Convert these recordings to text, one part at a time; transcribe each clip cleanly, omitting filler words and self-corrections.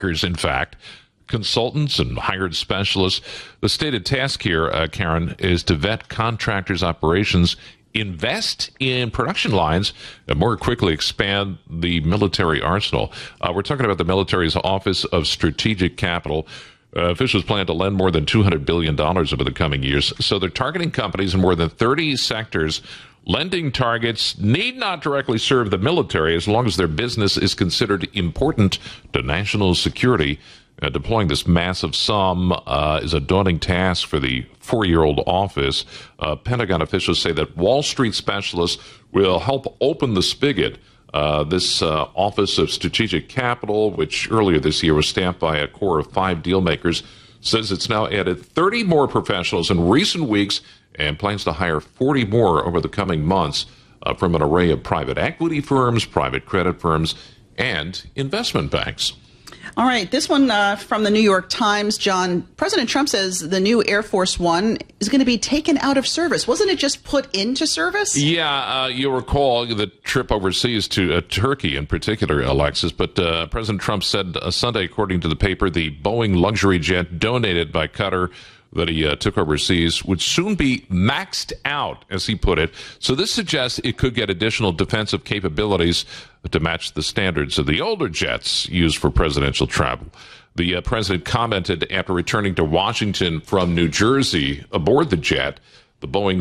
in fact, consultants and hired specialists. The stated task here, Karen, is to vet contractors' operations, invest in production lines, and more quickly expand the military arsenal. We're talking about the military's Office of Strategic Capital. Officials plan to lend more than $200 billion over the coming years. So they're targeting companies in more than 30 sectors. Lending targets need not directly serve the military as long as their business is considered important to national security. Deploying this massive sum is a daunting task for the four-year-old office. Pentagon officials say that Wall Street specialists will help open the spigot. This Office of Strategic Capital, which earlier this year was staffed by a core of 5 deal makers, says it's now added 30 more professionals in recent weeks and plans to hire 40 more over the coming months from an array of private equity firms, private credit firms, and investment banks. All right, this one from the New York Times, John. President Trump says the new Air Force One is going to be taken out of service. Wasn't it just put into service? Yeah, you'll recall the trip overseas to Turkey in particular, Alexis. But President Trump said Sunday, according to the paper, the Boeing luxury jet donated by Qatar that he took overseas would soon be maxed out, as he put it. So this suggests it could get additional defensive capabilities to match the standards of the older jets used for presidential travel. The president commented after returning to Washington from New Jersey aboard the jet, the Boeing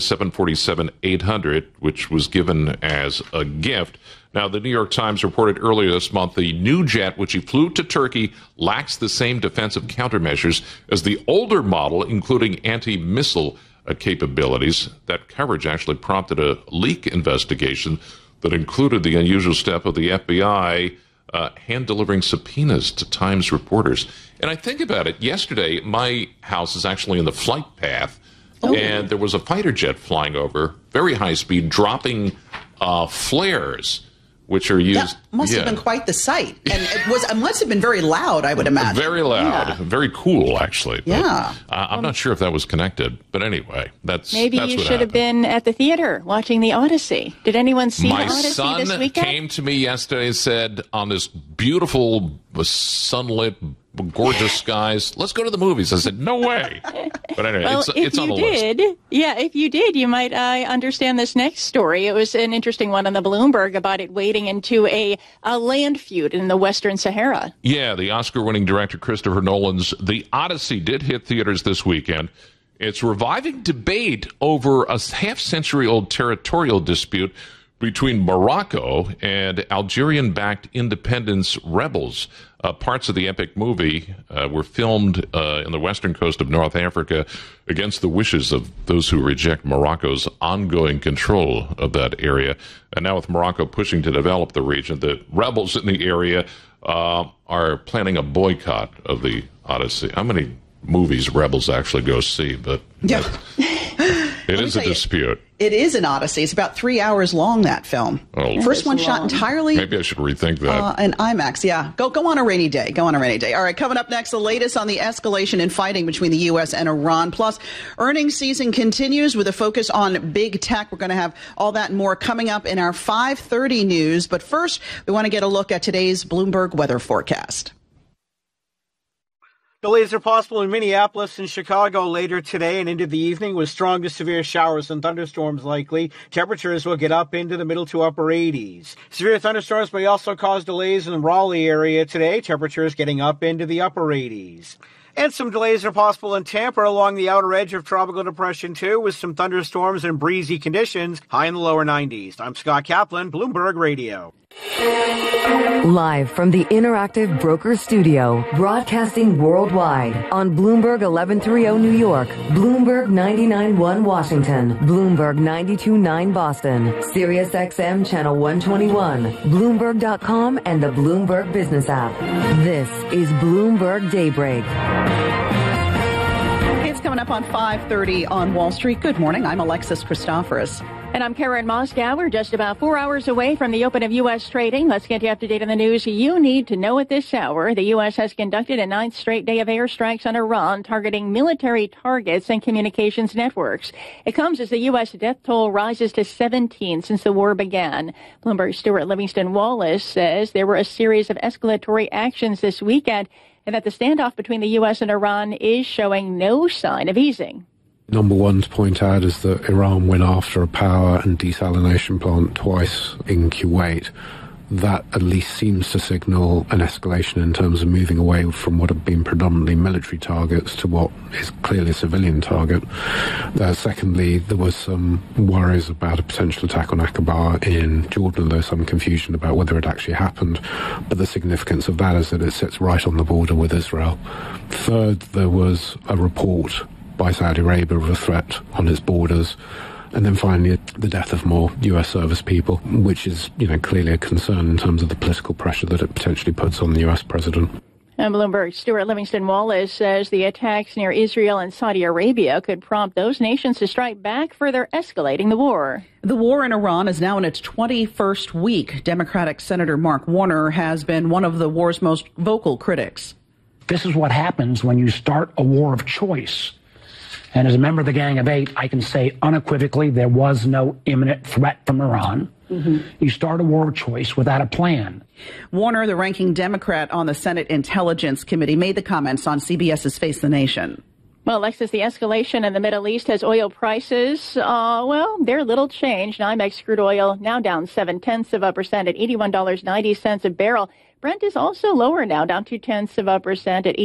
747-800, which was given as a gift. Now, the New York Times reported earlier this month the new jet, which he flew to Turkey, lacks the same defensive countermeasures as the older model, including anti-missile capabilities. That coverage actually prompted a leak investigation that included the unusual step of the FBI hand-delivering subpoenas to Times reporters. And I think about it, yesterday, my house is actually in the flight path, and there was a fighter jet flying over, very high speed, dropping flares, which are used. That must have been quite the sight. And it must have been very loud, I would imagine. Very loud. Yeah. Very cool, actually. But, yeah. I'm not sure if that was connected. But anyway, that's maybe that's you what should happened. have been at the theater watching the Odyssey. Did anyone see the Odyssey this weekend? My son came to me yesterday and said, on this beautiful, sunlit, gorgeous skies, let's go to the movies. I said, no way. But anyway, well, it's on the list. Yeah, if you did, you might understand this next story. It was an interesting one on the Bloomberg about it wading into a land feud in the Western Sahara. Yeah, the Oscar-winning director Christopher Nolan's The Odyssey did hit theaters this weekend. It's reviving debate over a half-century-old territorial dispute between Morocco and Algerian-backed independence rebels. Parts of the epic movie were filmed in the western coast of North Africa against the wishes of those who reject Morocco's ongoing control of that area. And now with Morocco pushing to develop the region, the rebels in the area are planning a boycott of the Odyssey. How many movies rebels actually go see? But yeah. It is a dispute. It is an Odyssey. It's about 3 hours long, that film. Oh, first one shot entirely. Maybe I should rethink that. In IMAX, yeah. Go on a rainy day. Go on a rainy day. All right, coming up next, the latest on the escalation in fighting between the U.S. and Iran. Plus, earnings season continues with a focus on big tech. We're going to have all that and more coming up in our 5:30 news. But first, we want to get a look at today's Bloomberg weather forecast. Delays are possible in Minneapolis and Chicago later today and into the evening with strong to severe showers and thunderstorms likely. Temperatures will get up into the middle to upper 80s. Severe thunderstorms may also cause delays in the Raleigh area today. Temperatures getting up into the upper 80s. And some delays are possible in Tampa along the outer edge of Tropical Depression 2 with some thunderstorms and breezy conditions, high in the lower 90s. I'm Scott Kaplan, Bloomberg Radio. Live from the Interactive Broker Studio, broadcasting worldwide on Bloomberg 1130 New York, Bloomberg 99.1 Washington, Bloomberg 92.9 Boston, Sirius XM Channel 121, Bloomberg.com and the Bloomberg Business app. This is Bloomberg Daybreak. It's coming up on 5:30 on Wall Street. Good morning. I'm Alexis Christoforous. And I'm Karen Moscow. We're just about 4 hours away from the open of U.S. trading. Let's get you up to date on the news you need to know at this hour. The U.S. has conducted a 9th straight day of airstrikes on Iran, targeting military targets and communications networks. It comes as the U.S. death toll rises to 17 since the war began. Bloomberg's Stuart Livingston Wallace says there were a series of escalatory actions this weekend and that the standoff between the U.S. and Iran is showing no sign of easing. Number one to point out is that Iran went after a power and desalination plant twice in Kuwait. That at least seems to signal an escalation in terms of moving away from what have been predominantly military targets to what is clearly a civilian target. Secondly, there was some worries about a potential attack on Aqaba in Jordan. There's some confusion about whether it actually happened, but the significance of that is that it sits right on the border with Israel. Third, there was a report by Saudi Arabia of a threat on its borders. And then finally, the death of more U.S. service people, which is, clearly a concern in terms of the political pressure that it potentially puts on the U.S. president. And Bloomberg's Stuart Livingston Wallace says the attacks near Israel and Saudi Arabia could prompt those nations to strike back, further escalating the war. The war in Iran is now in its 21st week. Democratic Senator Mark Warner has been one of the war's most vocal critics. This is what happens when you start a war of choice. And as a member of the Gang of Eight, I can say unequivocally there was no imminent threat from Iran. You start a war of choice without a plan. Warner, the ranking Democrat on the Senate Intelligence Committee, made the comments on CBS's Face the Nation. Well, Alexis, the escalation in the Middle East has oil prices, they're little changed. NYMEX crude oil now down 0.7% at $81.90 a barrel. Brent is also lower now, down 0.2% at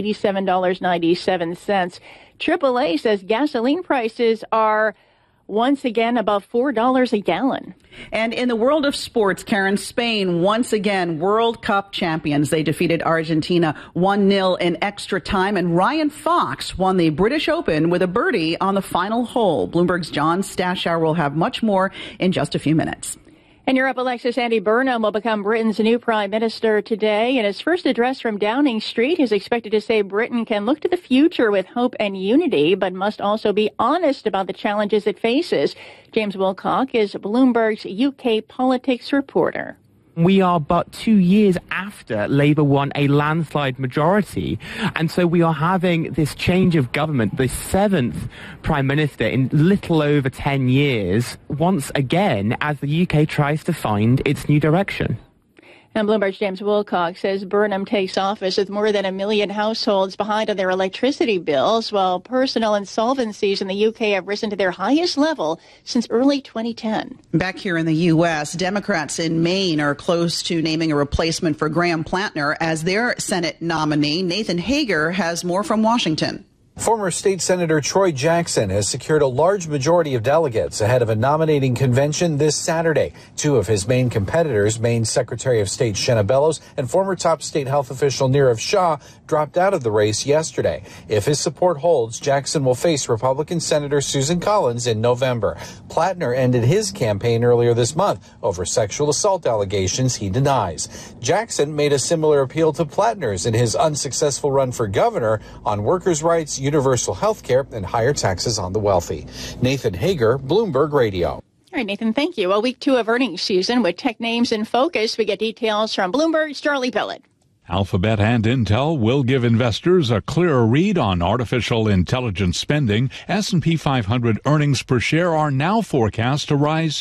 $87.97. AAA says gasoline prices are once again above $4 a gallon. And in the world of sports, Karen, Spain once again World Cup champions. They defeated Argentina 1-0 in extra time, and Ryan Fox won the British Open with a birdie on the final hole. Bloomberg's John Stashower will have much more in just a few minutes. In Europe, Alexis, Andy Burnham will become Britain's new prime minister today. In his first address from Downing Street, he's expected to say Britain can look to the future with hope and unity, but must also be honest about the challenges it faces. James Wilcock is Bloomberg's UK politics reporter. We are but 2 years after Labour won a landslide majority. And so we are having this change of government, the seventh Prime Minister in little over 10 years, once again, as the UK tries to find its new direction. And Bloomberg's James Wilcock says Burnham takes office with more than 1 million households behind on their electricity bills, while personal insolvencies in the UK have risen to their highest level since early 2010. Back here in the U.S., Democrats in Maine are close to naming a replacement for Graham Plantner as their Senate nominee. Nathan Hager has more from Washington. Former State Senator Troy Jackson has secured a large majority of delegates ahead of a nominating convention this Saturday. Two of his main competitors, Maine Secretary of State Shenna Bellows and former top state health official Nirav Shah, dropped out of the race yesterday. If his support holds, Jackson will face Republican Senator Susan Collins in November. Plattner ended his campaign earlier this month over sexual assault allegations he denies. Jackson made a similar appeal to Plattner's in his unsuccessful run for governor on workers' rights, universal health care, and higher taxes on the wealthy. Nathan Hager, Bloomberg Radio. All right, Nathan, thank you. Well, week 2 of earnings season with tech names in focus. We get details from Bloomberg's Charlie Pellett. Alphabet and Intel will give investors a clearer read on artificial intelligence spending. S&P 500 earnings per share are now forecast to rise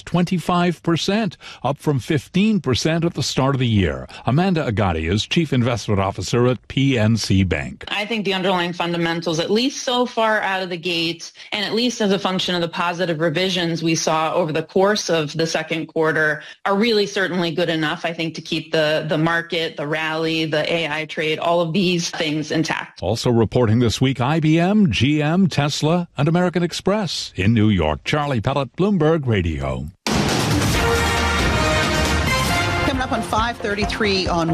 25%, up from 15% at the start of the year. Amanda Agati is Chief Investment Officer at PNC Bank. I think the underlying fundamentals, at least so far out of the gates, and at least as a function of the positive revisions we saw over the course of the second quarter, are really certainly good enough, I think, to keep the market, the rally, the AI trade, all of these things intact. Also reporting this week, IBM, GM, Tesla, and American Express. In New York, Charlie Pellett, Bloomberg Radio. Coming up on 5:33 on